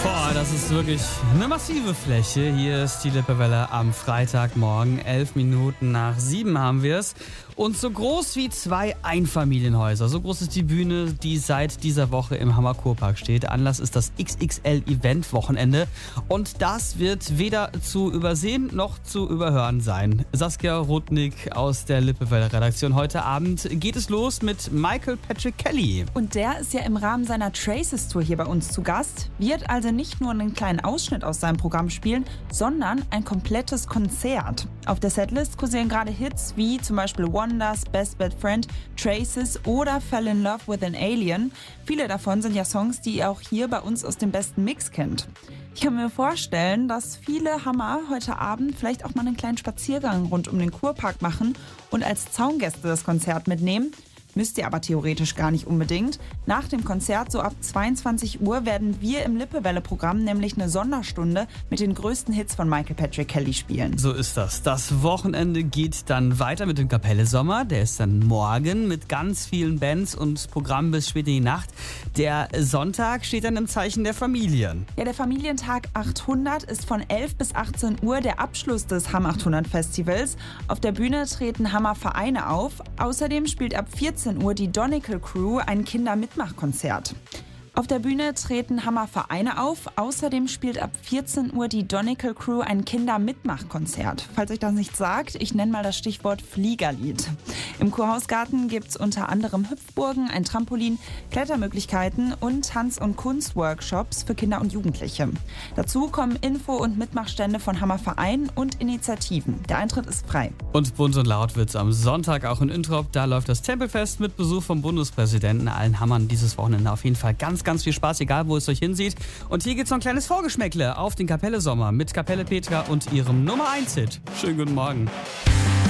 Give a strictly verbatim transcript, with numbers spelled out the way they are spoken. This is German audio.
Boah, das ist wirklich eine massive Fläche. Hier ist die Lippewelle am Freitagmorgen. Elf Minuten nach sieben haben wir es. Und so groß wie zwei Einfamilienhäuser. So groß ist die Bühne, die seit dieser Woche im Hammer Kurpark steht. Anlass ist das X X L-Event-Wochenende. Und das wird weder zu übersehen noch zu überhören sein. Saskia Rudnick aus der Lippewelle-Redaktion. Heute Abend geht es los mit Michael Patrick Kelly. Und der ist ja im Rahmen seiner Traces-Tour hier bei uns zu Gast. Wird also nicht nur einen kleinen Ausschnitt aus seinem Programm spielen, sondern ein komplettes Konzert. Auf der Setlist kursieren gerade Hits wie zum Beispiel Wonders, Best Bad Friend, Traces oder Fell in Love with an Alien. Viele davon sind ja Songs, die ihr auch hier bei uns aus dem besten Mix kennt. Ich kann mir vorstellen, dass viele Hammer heute Abend vielleicht auch mal einen kleinen Spaziergang rund um den Kurpark machen und als Zaungäste das Konzert mitnehmen. Müsst ihr aber theoretisch gar nicht unbedingt. Nach dem Konzert, so ab zweiundzwanzig Uhr, werden wir im Lippewelle-Programm nämlich eine Sonderstunde mit den größten Hits von Michael Patrick Kelly spielen. So ist das. Das Wochenende geht dann weiter mit dem Kapelle Sommer. Der ist dann morgen mit ganz vielen Bands und Programm bis spät in die Nacht. Der Sonntag steht dann im Zeichen der Familien. Ja, der Familientag achthundert ist von elf bis achtzehn Uhr der Abschluss des Hammer achthundert Festivals. Auf der Bühne treten Hammer-Vereine auf. Außerdem spielt ab vierzehn Uhr die Donegal Crew ein Kindermitmachkonzert. Auf der Bühne treten Hammer-Vereine auf. Außerdem spielt ab vierzehn Uhr die Donegal Crew ein Kindermitmachkonzert. Falls euch das nicht sagt, ich nenne mal das Stichwort Fliegerlied. Im Kurhausgarten gibt es unter anderem Hüpfburgen, ein Trampolin, Klettermöglichkeiten und Tanz- und Kunstworkshops für Kinder und Jugendliche. Dazu kommen Info- und Mitmachstände von Hammer-Vereinen und Initiativen. Der Eintritt ist frei. Und bunt und laut wird es am Sonntag auch in Introp. Da läuft das Tempelfest mit Besuch vom Bundespräsidenten. Allen Hammern dieses Wochenende auf jeden Fall ganz, ganz viel Spaß, egal wo es euch hinsieht. Und hier gibt's noch ein kleines Vorgeschmäckle auf den Kapelle Sommer mit Kapelle Petra und ihrem Nummer eins Hit. Schönen guten Morgen.